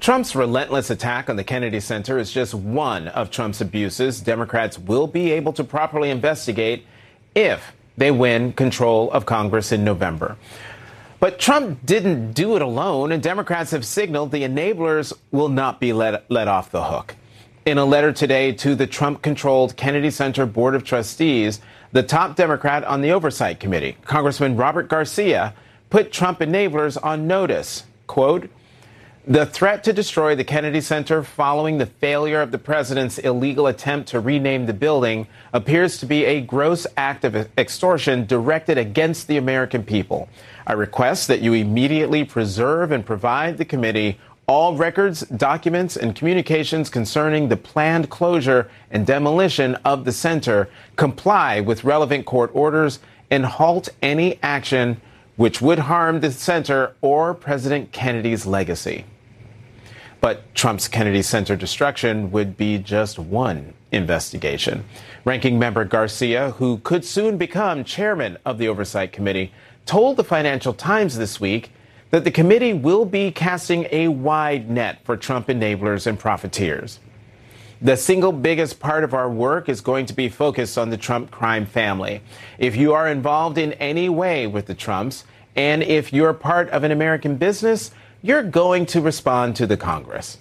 Trump's relentless attack on the Kennedy Center is just one of Trump's abuses Democrats will be able to properly investigate if they win control of Congress in November. But Trump didn't do it alone, and Democrats have signaled the enablers will not be let off the hook. In a letter today to the Trump-controlled Kennedy Center Board of Trustees, the top Democrat on the Oversight Committee, Congressman Robert Garcia, put Trump enablers on notice. Quote, "The threat to destroy the Kennedy Center following the failure of the president's illegal attempt to rename the building appears to be a gross act of extortion directed against the American people. I request that you immediately preserve and provide the committee all records, documents, and communications concerning the planned closure and demolition of the center, comply with relevant court orders, and halt any action which would harm the center or President Kennedy's legacy." But Trump's Kennedy Center destruction would be just one investigation. Ranking Member Garcia, who could soon become chairman of the Oversight Committee, told the Financial Times this week that the committee will be casting a wide net for Trump enablers and profiteers. "The single biggest part of our work is going to be focused on the Trump crime family. If you are involved in any way with the Trumps, and if you're part of an American business, you're going to respond to the Congress."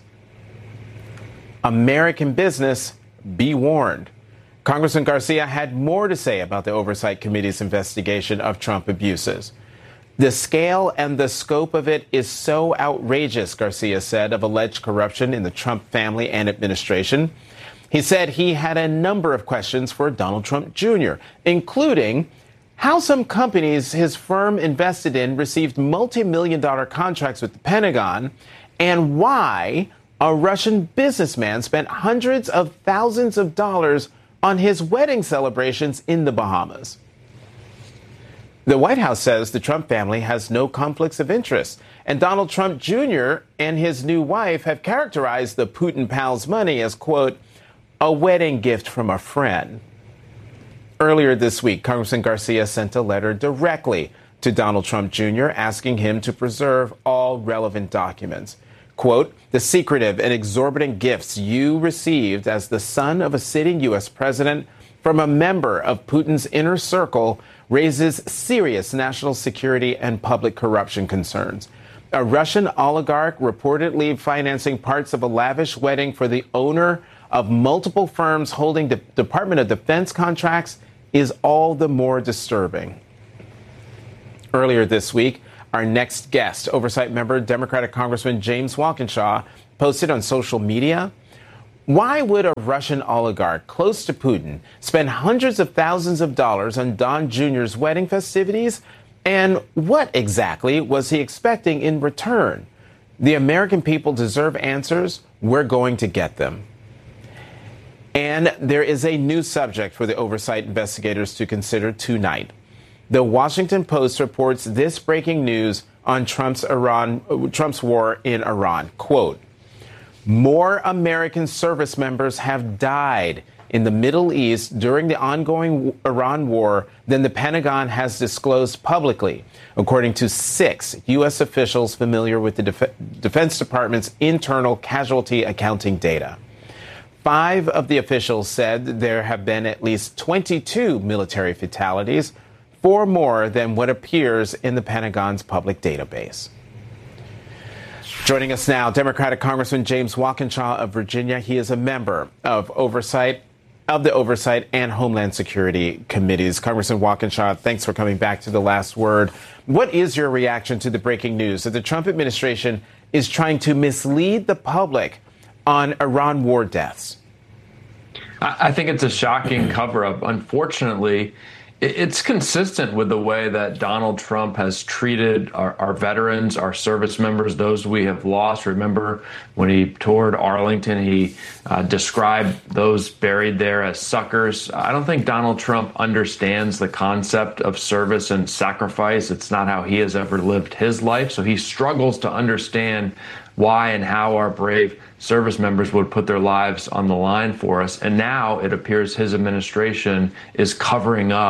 American business, be warned. Congressman Garcia had more to say about the Oversight Committee's investigation of Trump abuses. "The scale and the scope of it is so outrageous," Garcia said of alleged corruption in the Trump family and administration. He said he had a number of questions for Donald Trump Jr., including how some companies his firm invested in received multi-million-dollar contracts with the Pentagon, and why a Russian businessman spent hundreds of thousands of dollars on his wedding celebrations in the Bahamas. The White House says the Trump family has no conflicts of interest, and Donald Trump Jr. and his new wife have characterized the Putin pal's money as, quote, "a wedding gift from a friend." Earlier this week, Congressman Garcia sent a letter directly to Donald Trump Jr. asking him to preserve all relevant documents. Quote, "The secretive and exorbitant gifts you received as the son of a sitting U.S. president from a member of Putin's inner circle raises serious national security and public corruption concerns. A Russian oligarch reportedly financing parts of a lavish wedding for the owner of multiple firms holding the Department of Defense contracts is all the more disturbing." Earlier this week, our next guest, Oversight member, Democratic Congressman James Walkinshaw, posted on social media, "Why would a Russian oligarch close to Putin spend hundreds of thousands of dollars on Don Jr.'s wedding festivities? And what exactly was he expecting in return? The American people deserve answers. We're going to get them." And there is a new subject for the oversight investigators to consider tonight. The Washington Post reports this breaking news on Trump's war in Iran. Quote, "More American service members have died in the Middle East during the ongoing Iran war than the Pentagon has disclosed publicly, according to 6 U.S. officials familiar with the Defense Department's internal casualty accounting data. 5 of the officials said there have been at least 22 military fatalities, 4 more than what appears in the Pentagon's public database. Joining us now, Democratic Congressman James Walkinshaw of Virginia. He is a member of the Oversight and Homeland Security Committees. Congressman Walkinshaw, thanks for coming back to The Last Word. What is your reaction to the breaking news that the Trump administration is trying to mislead the public on Iran war deaths? I think it's a shocking cover-up. Unfortunately, it's consistent with the way that Donald Trump has treated our veterans, our service members, those we have lost. Remember when he toured Arlington, he described those buried there as suckers. I don't think Donald Trump understands the concept of service and sacrifice. It's not how he has ever lived his life. So he struggles to understand why and how our brave service members would put their lives on the line for us. And now it appears his administration is covering up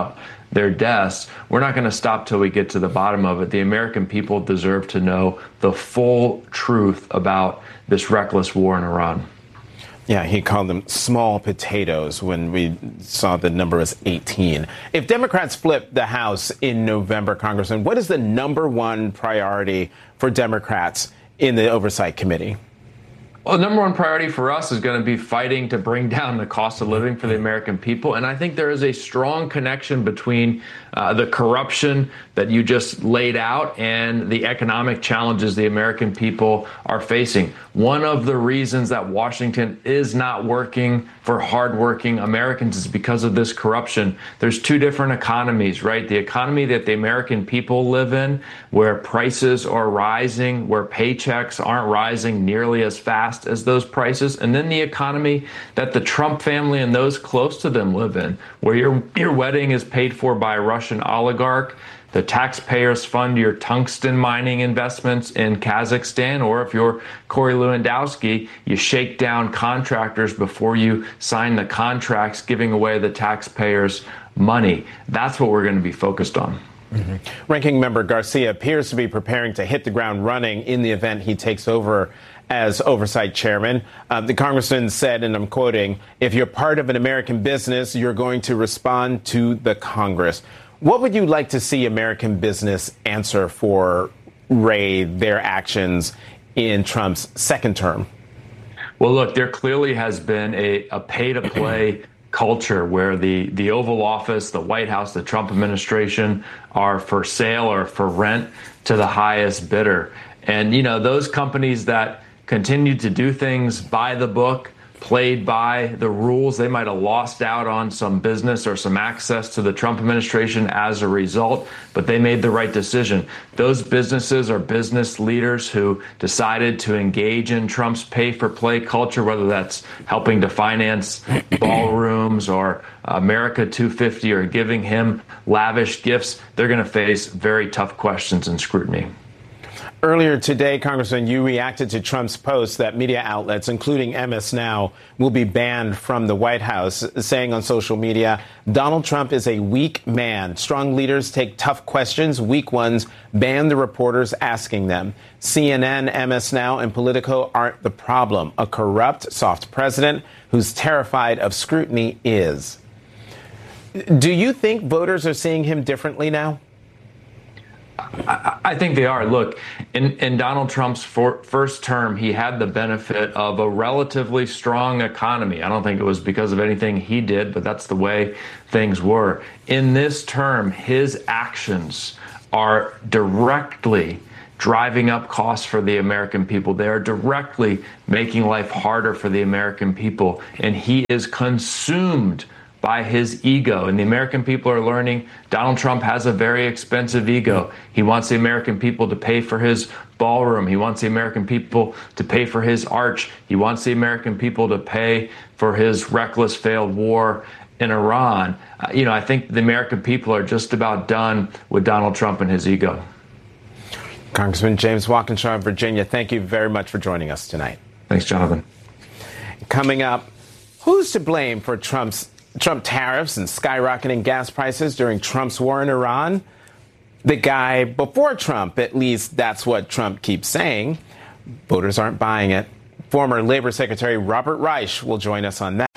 their deaths. We're not going to stop till we get to the bottom of it. The American people deserve to know the full truth about this reckless war in Iran. Yeah, he called them small potatoes when we saw the number was 18. If Democrats flip the House in November, Congressman, what is the number one priority for Democrats in the Oversight Committee? Well, the number one priority for us is going to be fighting to bring down the cost of living for the American people. And I think there is a strong connection between the corruption that you just laid out and the economic challenges the American people are facing. One of the reasons that Washington is not working for hardworking Americans is because of this corruption. There's two different economies, right? The economy that the American people live in, where prices are rising, where paychecks aren't rising nearly as fast as those prices, and then the economy that the Trump family and those close to them live in, where your wedding is paid for by a Russian oligarch, the taxpayers fund your tungsten mining investments in Kazakhstan, or if you're Corey Lewandowski, you shake down contractors before you sign the contracts, giving away the taxpayers' money. That's what we're going to be focused on. Mm-hmm. Ranking Member Garcia appears to be preparing to hit the ground running in the event he takes over as oversight chairman. The congressman said, and I'm quoting, "If you're part of an American business, you're going to respond to the Congress." What would you like to see American business answer for Wray, their actions in Trump's second term? Well, look, there clearly has been a pay-to-play culture where the Oval Office, the White House, the Trump administration are for sale or for rent to the highest bidder. And, you know, those companies that continue to do things by the book, played by the rules, they might have lost out on some business or some access to the Trump administration as a result, but they made the right decision. Those businesses are business leaders who decided to engage in Trump's pay-for-play culture, whether that's helping to finance ballrooms or America 250 or giving him lavish gifts. They're going to face very tough questions and scrutiny. Earlier today, Congressman, you reacted to Trump's post that media outlets, including MS Now, will be banned from the White House, saying on social media, "Donald Trump is a weak man. Strong leaders take tough questions. Weak ones ban the reporters asking them. CNN, MS Now, and Politico aren't the problem. A corrupt, soft president who's terrified of scrutiny is." Do you think voters are seeing him differently now? I think they are. Look, in Donald Trump's first term, he had the benefit of a relatively strong economy. I don't think it was because of anything he did, but that's the way things were. In this term, his actions are directly driving up costs for the American people. They are directly making life harder for the American people. And he is consumed by his ego. And the American people are learning Donald Trump has a very expensive ego. He wants the American people to pay for his ballroom. He wants the American people to pay for his arch. He wants the American people to pay for his reckless failed war in Iran. I think the American people are just about done with Donald Trump and his ego. Congressman James Walkinshaw of Virginia, thank you very much for joining us tonight. Thanks, Jonathan. Coming up, who's to blame for Trump tariffs and skyrocketing gas prices during Trump's war in Iran? The guy before Trump, at least that's what Trump keeps saying. Voters aren't buying it. Former Labor Secretary Robert Reich will join us on that.